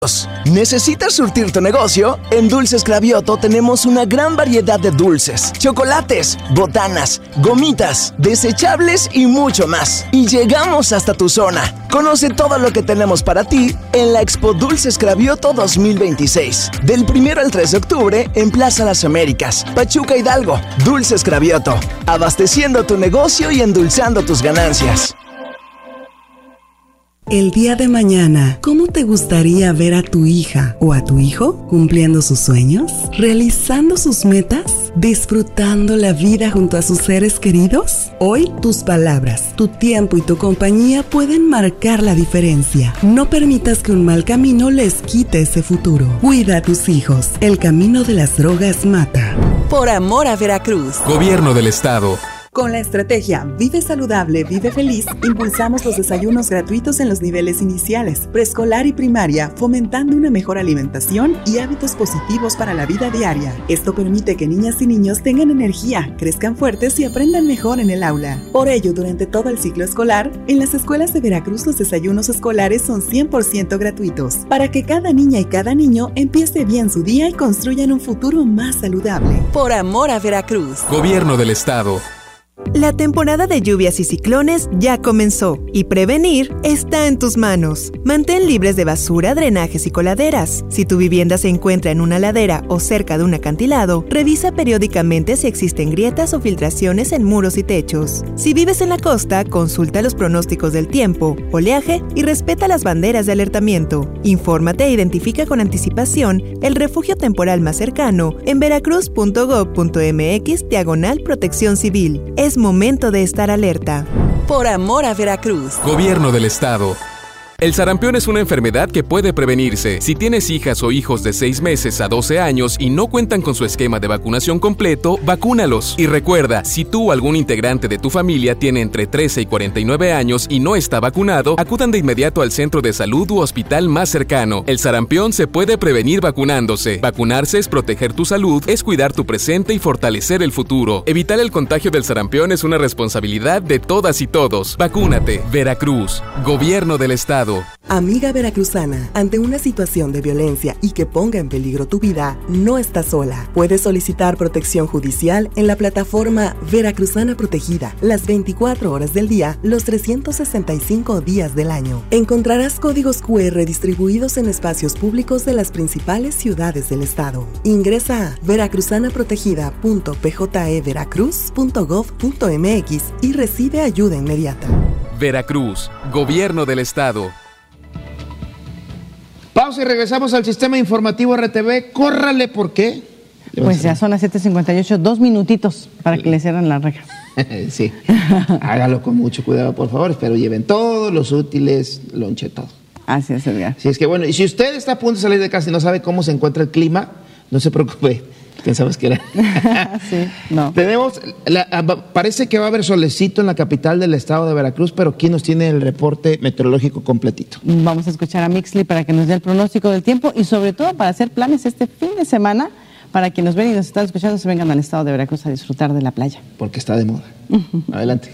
¿Necesitas surtir tu negocio? En Dulces Cravioto tenemos una gran variedad de dulces, chocolates, botanas, gomitas, desechables y mucho más. Y llegamos hasta tu zona. Conoce todo lo que tenemos para ti en la Expo Dulces Cravioto 2026. Del 1 al 3 de octubre en Plaza Las Américas, Pachuca, Hidalgo. Dulces Cravioto, abasteciendo tu negocio y endulzando tus ganancias. El día de mañana, ¿cómo te gustaría ver a tu hija o a tu hijo cumpliendo sus sueños, realizando sus metas, disfrutando la vida junto a sus seres queridos? Hoy, tus palabras, tu tiempo y tu compañía pueden marcar la diferencia. No permitas que un mal camino les quite ese futuro. Cuida a tus hijos. El camino de las drogas mata. Por amor a Veracruz. Gobierno del Estado. Con la estrategia Vive Saludable, Vive Feliz, impulsamos los desayunos gratuitos en los niveles iniciales, preescolar y primaria, fomentando una mejor alimentación y hábitos positivos para la vida diaria. Esto permite que niñas y niños tengan energía, crezcan fuertes y aprendan mejor en el aula. Por ello, durante todo el ciclo escolar, en las escuelas de Veracruz los desayunos escolares son 100% gratuitos, para que cada niña y cada niño empiece bien su día y construyan un futuro más saludable. Por amor a Veracruz. Gobierno del Estado. La temporada de lluvias y ciclones ya comenzó y prevenir está en tus manos. Mantén libres de basura, drenajes y coladeras. Si tu vivienda se encuentra en una ladera o cerca de un acantilado, revisa periódicamente si existen grietas o filtraciones en muros y techos. Si vives en la costa, consulta los pronósticos del tiempo, oleaje y respeta las banderas de alertamiento. Infórmate e identifica con anticipación el refugio temporal más cercano en veracruz.gov.mx/protección civil. Es momento de estar alerta. Por amor a Veracruz. Gobierno del Estado. El sarampión es una enfermedad que puede prevenirse. Si tienes hijas o hijos de 6 meses a 12 años y no cuentan con su esquema de vacunación completo, vacúnalos. Y recuerda, si tú o algún integrante de tu familia tiene entre 13 y 49 años y no está vacunado, acudan de inmediato al centro de salud u hospital más cercano. El sarampión se puede prevenir vacunándose. Vacunarse es proteger tu salud, es cuidar tu presente y fortalecer el futuro. Evitar el contagio del sarampión es una responsabilidad de todas y todos. Vacúnate. Veracruz. Gobierno del Estado. Amiga veracruzana, ante una situación de violencia y que ponga en peligro tu vida, no estás sola. Puedes solicitar protección judicial en la plataforma Veracruzana Protegida, las 24 horas del día, los 365 días del año. Encontrarás códigos QR distribuidos en espacios públicos de las principales ciudades del estado. Ingresa a veracruzanaprotegida.pjeveracruz.gov.mx y recibe ayuda inmediata. Veracruz, Gobierno del Estado. Pausa y regresamos al sistema informativo RTV. Córrale, ¿por qué? Pues ya son las 7:58, 2 minutitos para que le cierren la reja. Sí, hágalo con mucho cuidado, por favor. Espero lleven todos los útiles, lonche todo. Así es, Edgar. Sí, es que bueno, y si usted está a punto de salir de casa y no sabe cómo se encuentra el clima, no se preocupe. Pensabas que era. Sí, no. Parece que va a haber solecito en la capital del estado de Veracruz, pero ¿quién nos tiene el reporte meteorológico completito? Vamos a escuchar a Mixley para que nos dé el pronóstico del tiempo y sobre todo para hacer planes este fin de semana para quienes nos ven y nos están escuchando se vengan al estado de Veracruz a disfrutar de la playa. Porque está de moda. Adelante.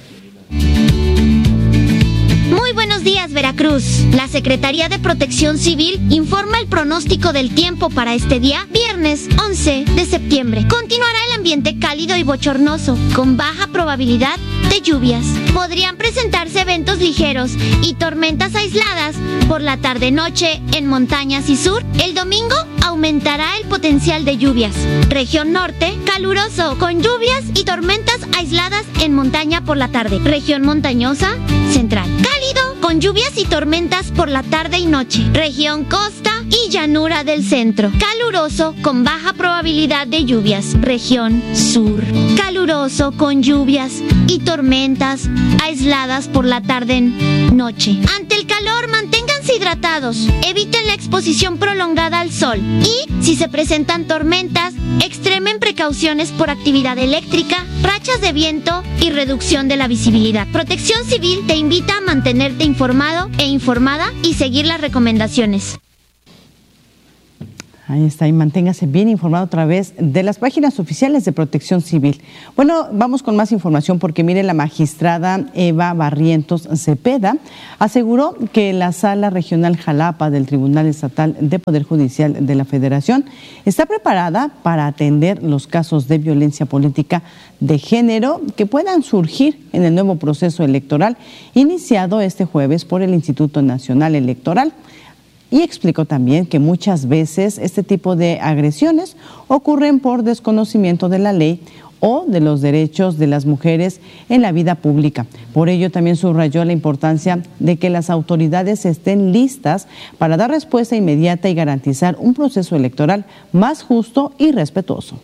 Muy buenos días, Veracruz. La Secretaría de Protección Civil informa el pronóstico del tiempo para este día, viernes 11 de septiembre. Continuará el ambiente cálido y bochornoso, con baja probabilidad de lluvias. Podrían presentarse eventos ligeros y tormentas aisladas por la tarde-noche en montañas y sur. El domingo aumentará el potencial de lluvias. Región norte, caluroso, con lluvias y tormentas aisladas en montaña por la tarde. Región montañosa, central. Cálido, con lluvias y tormentas por la tarde y noche. Región costa y llanura del centro. Caluroso, con baja probabilidad de lluvias. Región sur. Caluroso, con lluvias y tormentas aisladas por la tarde-noche. Ante el calor, manténganse hidratados. Eviten la exposición prolongada al sol. Y, si se presentan tormentas, extremen precauciones por actividad eléctrica, rachas de viento y reducción de la visibilidad. Protección Civil te invita a mantenerte informado e informada y seguir las recomendaciones. Ahí está, y manténgase bien informado a través de las páginas oficiales de Protección Civil. Bueno, vamos con más información porque mire, la magistrada Eva Barrientos Cepeda aseguró que la Sala Regional Jalapa del Tribunal Estatal de Poder Judicial de la Federación está preparada para atender los casos de violencia política de género que puedan surgir en el nuevo proceso electoral iniciado este jueves por el Instituto Nacional Electoral. Y explicó también que muchas veces este tipo de agresiones ocurren por desconocimiento de la ley o de los derechos de las mujeres en la vida pública. Por ello también subrayó la importancia de que las autoridades estén listas para dar respuesta inmediata y garantizar un proceso electoral más justo y respetuoso.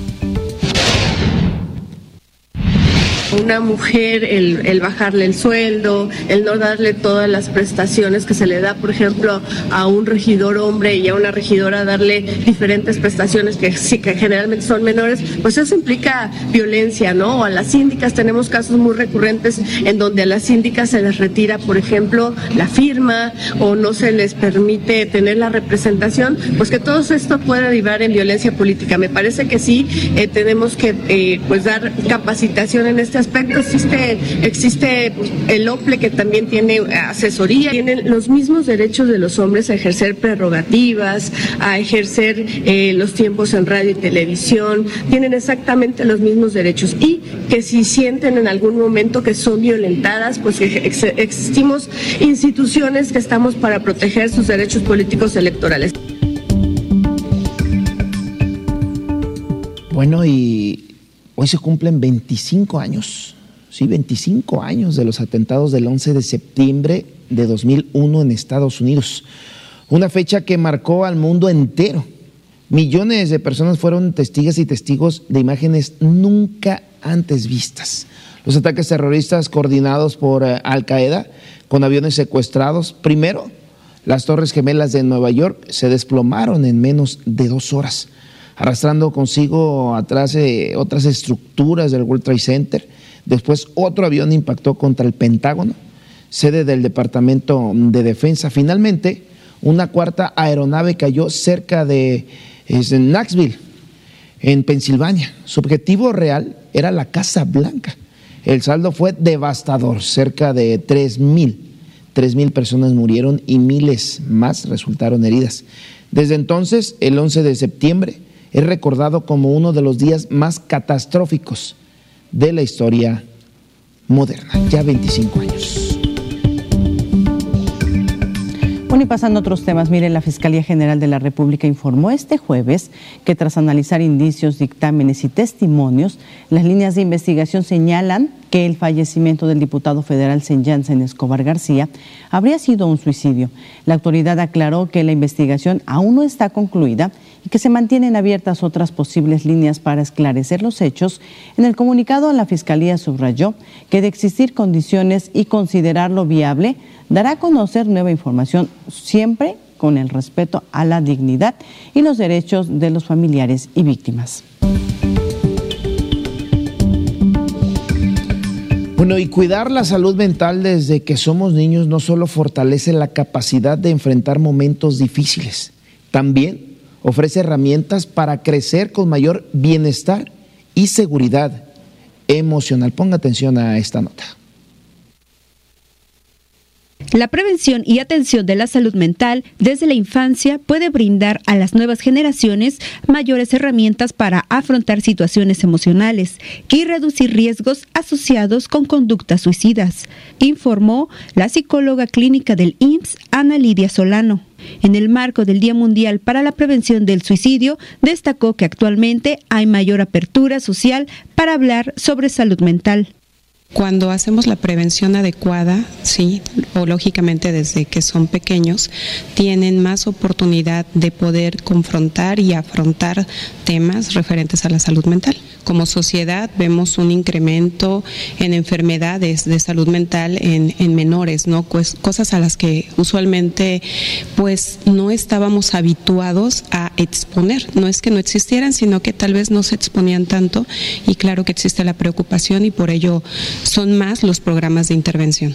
Una mujer, el bajarle el sueldo, el no darle todas las prestaciones que se le da, por ejemplo, a un regidor hombre y a una regidora darle diferentes prestaciones que sí que generalmente son menores, pues eso implica violencia, ¿no? O a las síndicas tenemos casos muy recurrentes en donde a las síndicas se les retira, por ejemplo, la firma o no se les permite tener la representación, pues que todo esto puede derivar en violencia política. Me parece que sí tenemos que pues dar capacitación en este aspecto. Existe el OPLE, que también tiene asesoría, tienen los mismos derechos de los hombres a ejercer prerrogativas, a ejercer los tiempos en radio y televisión, tienen exactamente los mismos derechos, y que si sienten en algún momento que son violentadas, pues existimos instituciones que estamos para proteger sus derechos políticos electorales. Bueno, y hoy se cumplen 25 años, sí, 25 años de los atentados del 11 de septiembre de 2001 en Estados Unidos. Una fecha que marcó al mundo entero. Millones de personas fueron testigos y testigos de imágenes nunca antes vistas. Los ataques terroristas coordinados por Al-Qaeda con aviones secuestrados. Primero, las Torres Gemelas de Nueva York se desplomaron en menos de 2 horas, arrastrando consigo atrás otras estructuras del World Trade Center. Después otro avión impactó contra el Pentágono, sede del Departamento de Defensa. Finalmente, una cuarta aeronave cayó cerca de Knoxville, en Pensilvania. Su objetivo real era la Casa Blanca. El saldo fue devastador, cerca de 3,000 personas murieron y miles más resultaron heridas. Desde entonces, el 11 de septiembre, es recordado como uno de los días más catastróficos de la historia moderna. Ya 25 años. Bueno, y pasando a otros temas, mire, la Fiscalía General de la República informó este jueves que tras analizar indicios, dictámenes y testimonios, las líneas de investigación señalan que el fallecimiento del diputado federal Jansen Escobar García habría sido un suicidio. La autoridad aclaró que la investigación aún no está concluida y que se mantienen abiertas otras posibles líneas para esclarecer los hechos. En el comunicado, la Fiscalía subrayó que de existir condiciones y considerarlo viable, dará a conocer nueva información, siempre con el respeto a la dignidad y los derechos de los familiares y víctimas. Bueno, y cuidar la salud mental desde que somos niños no solo fortalece la capacidad de enfrentar momentos difíciles, también ofrece herramientas para crecer con mayor bienestar y seguridad emocional. Ponga atención a esta nota. La prevención y atención de la salud mental desde la infancia puede brindar a las nuevas generaciones mayores herramientas para afrontar situaciones emocionales y reducir riesgos asociados con conductas suicidas, informó la psicóloga clínica del IMSS, Ana Lidia Solano. En el marco del Día Mundial para la Prevención del Suicidio, destacó que actualmente hay mayor apertura social para hablar sobre salud mental. Cuando hacemos la prevención adecuada, sí, o lógicamente desde que son pequeños, tienen más oportunidad de poder confrontar y afrontar temas referentes a la salud mental. Como sociedad vemos un incremento en enfermedades de salud mental en menores, ¿no? Cosas a las que usualmente pues no estábamos habituados a exponer. No es que no existieran, sino que tal vez no se exponían tanto, y claro que existe la preocupación y por ello son más los programas de intervención.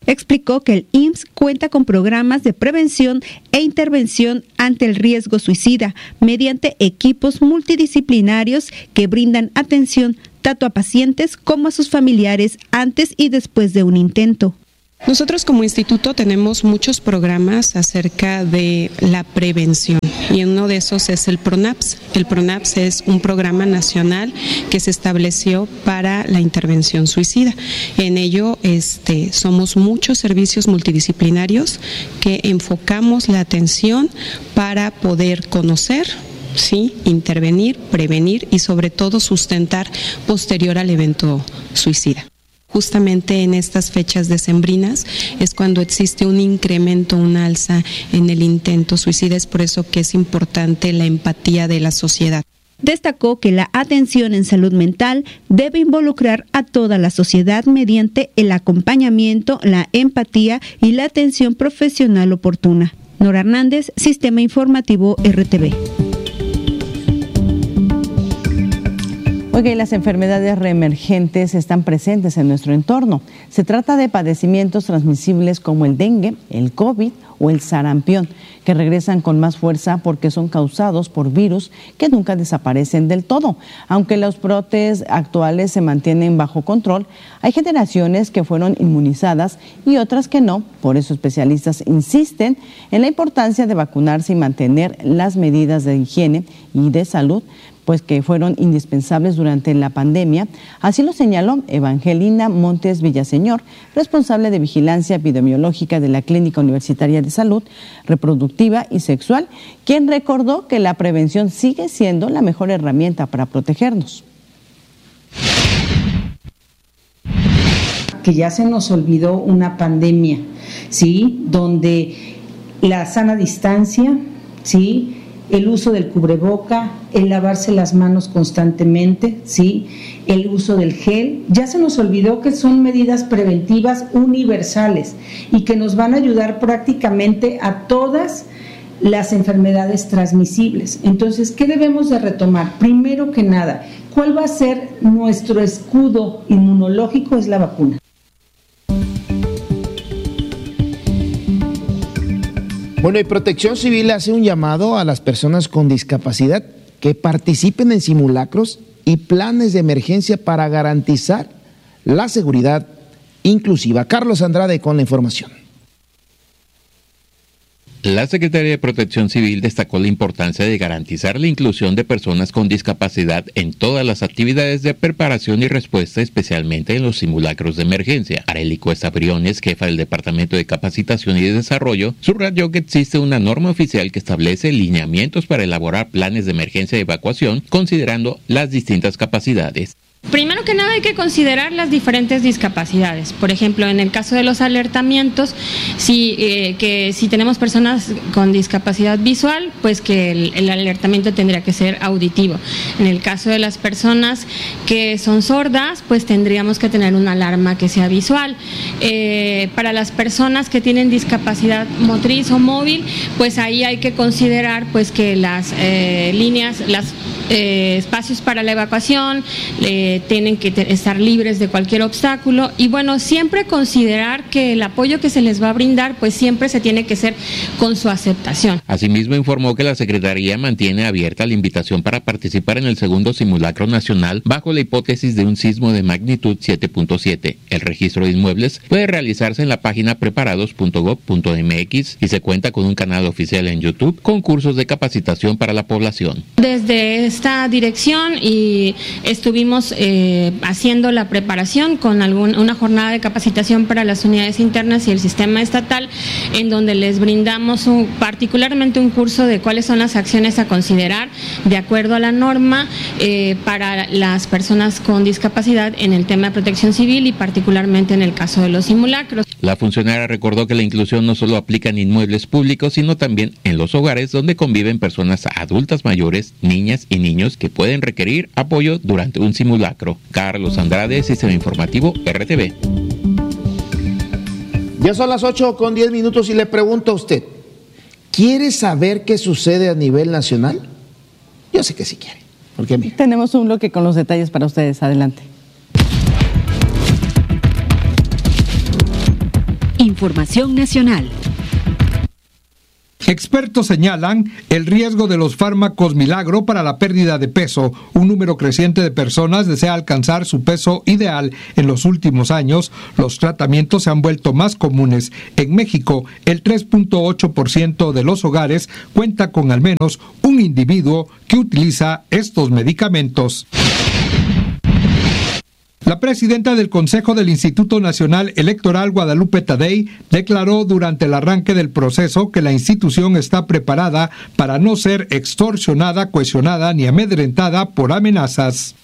Explicó que el IMSS cuenta con programas de prevención e intervención ante el riesgo suicida mediante equipos multidisciplinarios que brindan atención tanto a pacientes como a sus familiares antes y después de un intento. Nosotros como instituto tenemos muchos programas acerca de la prevención y uno de esos es el PRONAPS. El PRONAPS es un programa nacional que se estableció para la intervención suicida. En ello somos muchos servicios multidisciplinarios que enfocamos la atención para poder conocer, sí, intervenir, prevenir y sobre todo sustentar posterior al evento suicida. Justamente en estas fechas decembrinas es cuando existe un incremento, un alza en el intento suicida. Es por eso que es importante la empatía de la sociedad. Destacó que la atención en salud mental debe involucrar a toda la sociedad mediante el acompañamiento, la empatía y la atención profesional oportuna. Nora Hernández, Sistema Informativo RTV. Oiga, y las enfermedades reemergentes están presentes en nuestro entorno. Se trata de padecimientos transmisibles como el dengue, el COVID o el sarampión, que regresan con más fuerza porque son causados por virus que nunca desaparecen del todo. Aunque los brotes actuales se mantienen bajo control, hay generaciones que fueron inmunizadas y otras que no. Por eso especialistas insisten en la importancia de vacunarse y mantener las medidas de higiene y de salud, pues que fueron indispensables durante la pandemia. Así lo señaló Evangelina Montes Villaseñor, responsable de vigilancia epidemiológica de la Clínica Universitaria de Salud Reproductiva y Sexual, quien recordó que la prevención sigue siendo la mejor herramienta para protegernos. Que ya se nos olvidó una pandemia, ¿sí? Donde la sana distancia, ¿sí?, el uso del cubreboca, el lavarse las manos constantemente, ¿sí?, el uso del gel. Ya se nos olvidó que son medidas preventivas universales y que nos van a ayudar prácticamente a todas las enfermedades transmisibles. Entonces, ¿qué debemos de retomar? Primero que nada, ¿cuál va a ser nuestro escudo inmunológico? Es la vacuna. Bueno, y Protección Civil hace un llamado a las personas con discapacidad que participen en simulacros y planes de emergencia para garantizar la seguridad inclusiva. Carlos Andrade con la información. La Secretaría de Protección Civil destacó la importancia de garantizar la inclusión de personas con discapacidad en todas las actividades de preparación y respuesta, especialmente en los simulacros de emergencia. Arely Cuesta Briones, jefa del Departamento de Capacitación y de Desarrollo, subrayó que existe una norma oficial que establece lineamientos para elaborar planes de emergencia y evacuación, considerando las distintas capacidades. Primero que nada hay que considerar las diferentes discapacidades. Por ejemplo, en el caso de los alertamientos, si tenemos personas con discapacidad visual, pues que el alertamiento tendría que ser auditivo. En el caso de las personas que son sordas, pues tendríamos que tener una alarma que sea visual. Para las personas que tienen discapacidad motriz o móvil, pues ahí hay que considerar pues que las líneas, espacios para la evacuación tienen que estar libres de cualquier obstáculo y bueno, siempre considerar que el apoyo que se les va a brindar pues siempre se tiene que hacer con su aceptación. Asimismo informó que la Secretaría mantiene abierta la invitación para participar en el segundo simulacro nacional bajo la hipótesis de un sismo de magnitud 7.7. El registro de inmuebles puede realizarse en la página preparados.gov.mx y se cuenta con un canal oficial en YouTube con cursos de capacitación para la población. Desde esta dirección y estuvimos haciendo la preparación con una jornada de capacitación para las unidades internas y el sistema estatal, en donde les brindamos particularmente un curso de cuáles son las acciones a considerar de acuerdo a la norma para las personas con discapacidad en el tema de protección civil y particularmente en el caso de los simulacros. La funcionaria recordó que la inclusión no solo aplica en inmuebles públicos, sino también en los hogares donde conviven personas adultas mayores, niñas y niños que pueden requerir apoyo durante un simulacro. Carlos Andrade, Sistema Informativo RTV. Ya son las 8:10 y le pregunto a usted, ¿quiere saber qué sucede a nivel nacional? Yo sé que sí quiere. ¿Por qué? Tenemos un bloque con los detalles para ustedes. Adelante. Información nacional. Expertos señalan el riesgo de los fármacos milagro para la pérdida de peso. Un número creciente de personas desea alcanzar su peso ideal. En los últimos años, los tratamientos se han vuelto más comunes. En México, el 3.8% de los hogares cuenta con al menos un individuo que utiliza estos medicamentos. La presidenta del Consejo del Instituto Nacional Electoral, Guadalupe Tadei, declaró durante el arranque del proceso que la institución está preparada para no ser extorsionada, cohesionada ni amedrentada por amenazas.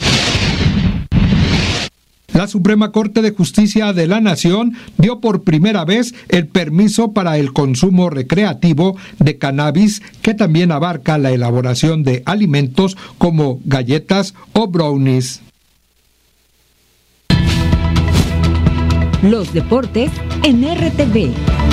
La Suprema Corte de Justicia de la Nación dio por primera vez el permiso para el consumo recreativo de cannabis, que también abarca la elaboración de alimentos como galletas o brownies. Los deportes en RTV.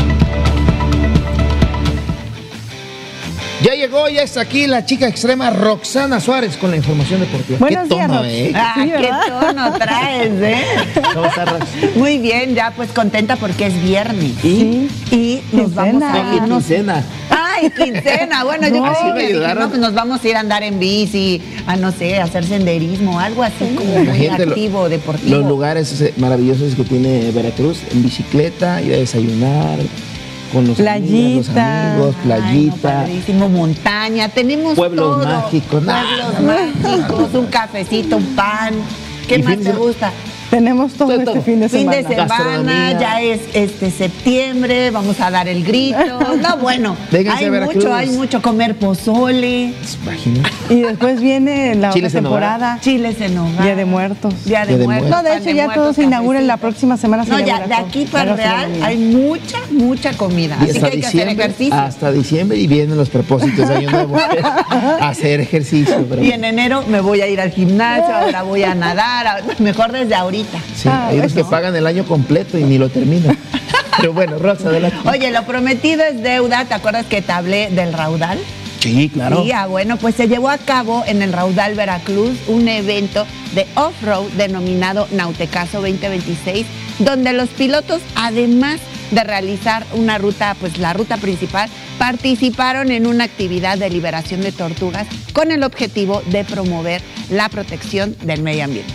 Ya llegó, ya está aquí la chica extrema Roxana Suárez con la información deportiva. Buenos ¿Qué tono, días, qué tono traes, ¿Cómo estás, Rox? Muy bien, ya pues contenta porque es viernes. ¿Y? Y nos vamos a ir. Quincena. ¡Ay, quincena! Bueno, yo creo que pues nos vamos a ir a andar en bici, a no sé, a hacer senderismo, algo así como muy activo, deportivo. Los lugares maravillosos que tiene Veracruz, en bicicleta, ir a desayunar con los amigos, playita. Ay, no, montaña, tenemos pueblos todo. Mágicos. Pueblos mágicos, un cafecito, un pan. ¿Qué más te gusta? Tenemos todo este fin de semana. Fin de semana, ya es septiembre, vamos a dar el grito. No, bueno, hay mucho comer pozole. Y después viene la otra temporada. Chiles en hogar. Día de Muertos. Día de Muertos. No, de hecho ya todo se inaugura en la próxima semana. No, ya de aquí para el Real hay mucha comida. Y así que hay que hacer ejercicio. Hasta diciembre y vienen los propósitos de Año Nuevo. Hacer ejercicio. Y en enero me voy a ir al gimnasio, ahora voy a nadar, mejor desde ahorita. Sí, hay los que pagan el año completo y ni lo terminan. Pero bueno, Rosa, adelante. Oye, lo prometido es deuda. ¿Te acuerdas que te hablé del Raudal? Sí, claro. Sí, bueno, pues se llevó a cabo en el Raudal Veracruz un evento de off-road denominado Nautecaso 2026, donde los pilotos, además de realizar una ruta, pues la ruta principal, participaron en una actividad de liberación de tortugas con el objetivo de promover la protección del medio ambiente.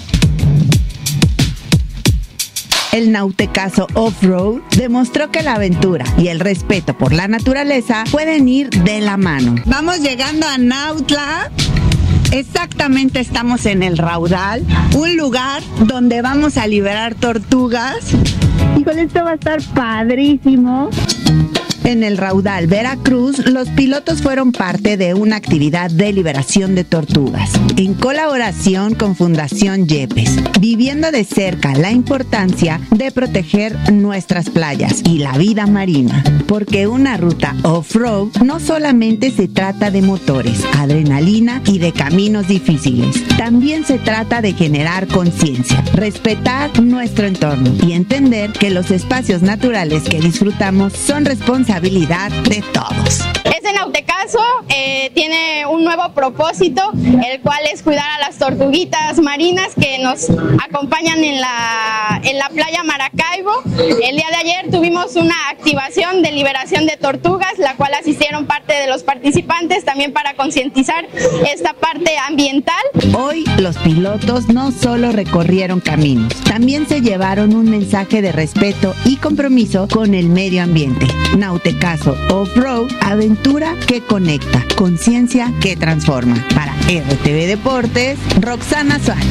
El Nautecaso Off-Road demostró que la aventura y el respeto por la naturaleza pueden ir de la mano. Vamos llegando a Nautla. Exactamente, estamos en el Raudal, un lugar donde vamos a liberar tortugas. Híjole, esto va a estar padrísimo. En el Raudal Veracruz, los pilotos fueron parte de una actividad de liberación de tortugas, en colaboración con Fundación Yepes, viviendo de cerca la importancia de proteger nuestras playas y la vida marina, porque una ruta off-road no solamente se trata de motores, adrenalina y de caminos difíciles, también se trata de generar conciencia, respetar nuestro entorno y entender que los espacios naturales que disfrutamos son responsabilidad de todos. Este Nautecaso tiene un nuevo propósito, el cual es cuidar a las tortuguitas marinas que nos acompañan en la playa Maracaibo. El día de ayer tuvimos una activación de liberación de tortugas, la cual asistieron parte de los participantes también para concientizar esta parte ambiental. Hoy los pilotos no solo recorrieron caminos, también se llevaron un mensaje de respeto y compromiso con el medio ambiente. Nautecaso Off-Road, aventura que conecta, conciencia que transforma. Para RTV Deportes, Roxana Suárez.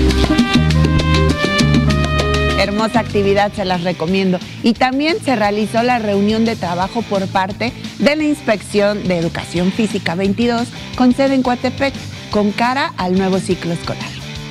Hermosa actividad, se las recomiendo. Y también se realizó la reunión de trabajo por parte de la Inspección de Educación Física 22 con sede en Coatepec, con cara al nuevo ciclo escolar.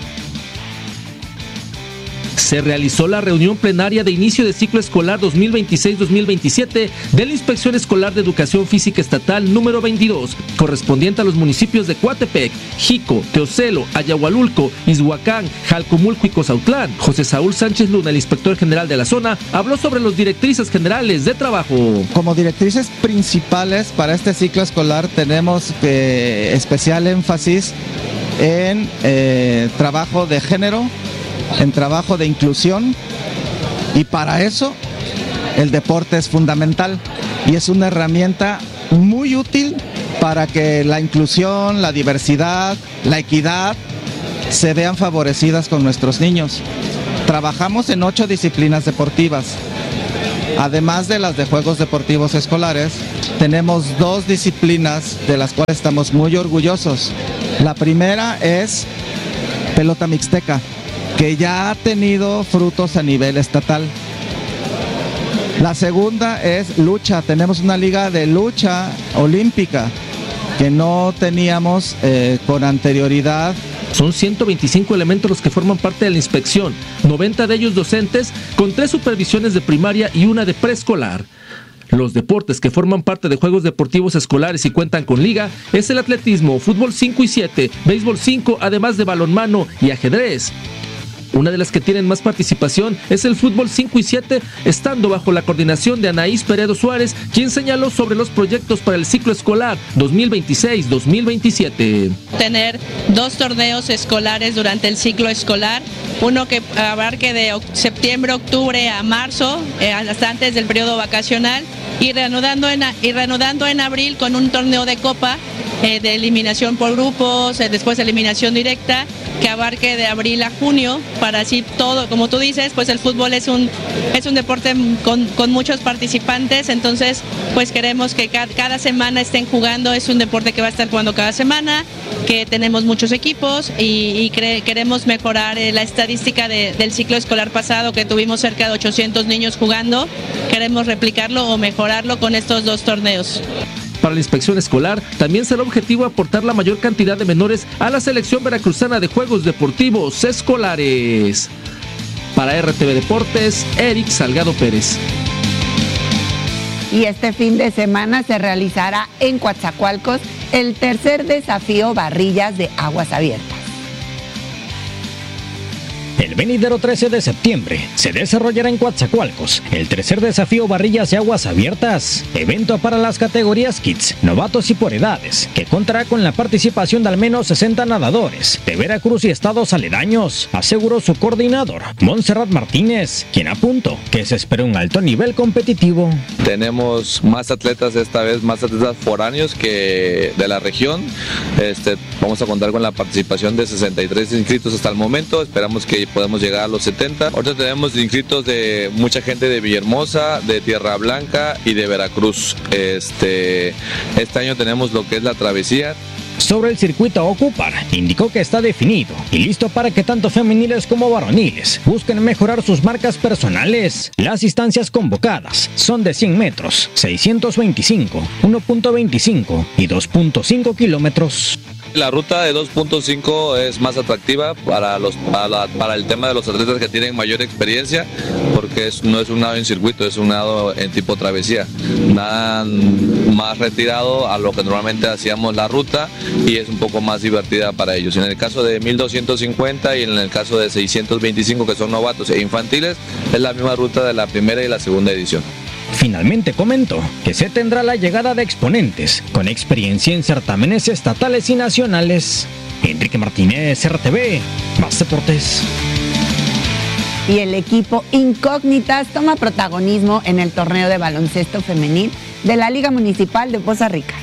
Se realizó la reunión plenaria de inicio de ciclo escolar 2026-2027 de la Inspección Escolar de Educación Física Estatal número 22, correspondiente a los municipios de Coatepec, Jico, Teocelo, Ayahualulco, Izhuacán, Jalcomulco y Cozautlán. José Saúl Sánchez Luna, el inspector general de la zona, habló sobre los directrices generales de trabajo. Como directrices principales para este ciclo escolar tenemos especial énfasis en trabajo de género, en trabajo de inclusión, y para eso el deporte es fundamental y es una herramienta muy útil para que la inclusión, la diversidad, la equidad se vean favorecidas con nuestros niños. Trabajamos en 8 disciplinas deportivas. Además de las de Juegos Deportivos Escolares, tenemos 2 disciplinas de las cuales estamos muy orgullosos. La primera es pelota mixteca, que ya ha tenido frutos a nivel estatal. La segunda es lucha. Tenemos una liga de lucha olímpica que no teníamos con anterioridad. Son 125 elementos los que forman parte de la inspección, 90 de ellos docentes, con 3 supervisiones de primaria y 1 de preescolar. Los deportes que forman parte de Juegos Deportivos Escolares y cuentan con liga es el atletismo, fútbol 5 y 7, béisbol 5, además de balonmano y ajedrez. Una de las que tienen más participación es el fútbol 5 y 7, estando bajo la coordinación de Anaís Peredo Suárez, quien señaló sobre los proyectos para el ciclo escolar 2026-2027. Tener 2 torneos escolares durante el ciclo escolar, uno que abarque de septiembre, octubre a marzo, hasta antes del periodo vacacional, y reanudando en abril con un torneo de copa de eliminación por grupos, después eliminación directa, que abarque de abril a junio, para así todo, como tú dices, pues el fútbol es un deporte con muchos participantes, entonces pues queremos que cada semana estén jugando, es un deporte que va a estar jugando cada semana, que tenemos muchos equipos y queremos mejorar la estadística del ciclo escolar pasado, que tuvimos cerca de 800 niños jugando, queremos replicarlo o mejorarlo con estos 2 torneos. Para la inspección escolar, también será objetivo aportar la mayor cantidad de menores a la selección veracruzana de Juegos Deportivos Escolares. Para RTV Deportes, Eric Salgado Pérez. Y este fin de semana se realizará en Coatzacoalcos el tercer desafío Barrillas de Aguas Abiertas. El venidero 13 de septiembre se desarrollará en Coatzacoalcos el tercer desafío Barrillas de Aguas Abiertas, evento para las categorías Kids, novatos y por edades, que contará con la participación de al menos 60 nadadores de Veracruz y estados aledaños, aseguró su coordinador, Montserrat Martínez, quien apuntó que se espera un alto nivel competitivo. Tenemos más atletas esta vez, más atletas foráneos que de la región. Vamos a contar con la participación de 63 inscritos hasta el momento, esperamos que podemos llegar a los 70. Ahorita tenemos inscritos de mucha gente de Villahermosa, de Tierra Blanca y de Veracruz. Este año tenemos lo que es la travesía. Sobre el circuito a ocupar, indicó que está definido y listo para que tanto femeniles como varoniles busquen mejorar sus marcas personales. Las distancias convocadas son de 100 metros, 625, 1.25 y 2.5 kilómetros. La ruta de 2.5 es más atractiva para el tema de los atletas que tienen mayor experiencia, porque no es un nado en circuito, es un nado en tipo travesía. Nadan más retirado a lo que normalmente hacíamos la ruta y es un poco más divertida para ellos. En el caso de 1250 y en el caso de 625, que son novatos e infantiles, es la misma ruta de la primera y la segunda edición. Finalmente comentó que se tendrá la llegada de exponentes con experiencia en certámenes estatales y nacionales. Enrique Martínez, RTV, Más Deportes. Y el equipo Incógnitas toma protagonismo en el torneo de baloncesto femenil de la Liga Municipal de Poza Rica.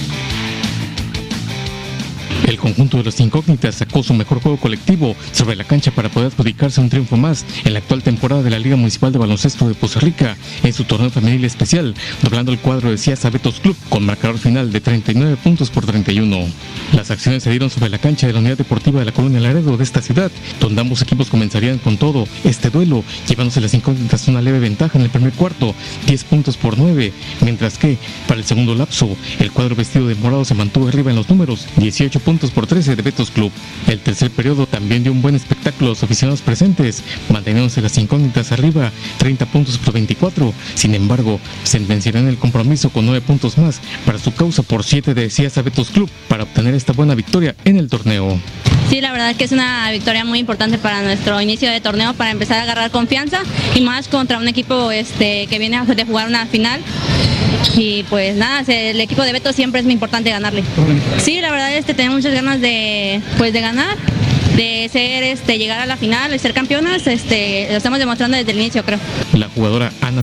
El conjunto de los Incógnitas sacó su mejor juego colectivo sobre la cancha para poder adjudicarse un triunfo más en la actual temporada de la Liga Municipal de Baloncesto de Poza Rica en su torneo femenil especial, doblando el cuadro de Ciasa Betos Club con marcador final de 39 puntos por 31. Las acciones se dieron sobre la cancha de la Unidad Deportiva de la Colonia Laredo de esta ciudad, donde ambos equipos comenzarían con todo este duelo, llevándose las Incógnitas una leve ventaja en el primer cuarto, 10 puntos por 9, mientras que para el segundo lapso, el cuadro vestido de morado se mantuvo arriba en los números, 18 puntos por 13 de Betos Club. El tercer periodo también dio un buen espectáculo a los aficionados presentes, manteniéndose las Incógnitas arriba, 30 puntos por 24. Sin embargo, sentenciarán el compromiso con 9 puntos más para su causa por 7 de Ciasa Betos Club para obtener esta buena victoria en el torneo. Sí, la verdad es que es una victoria muy importante para nuestro inicio de torneo, para empezar a agarrar confianza y más contra un equipo que viene de jugar una final. Y pues nada, el equipo de Beto siempre es muy importante ganarle. Sí, la verdad tenemos muchas ganas de ganar, de ser llegar a la final, de ser campeonas, lo estamos demostrando desde el inicio, creo. La jugadora Ana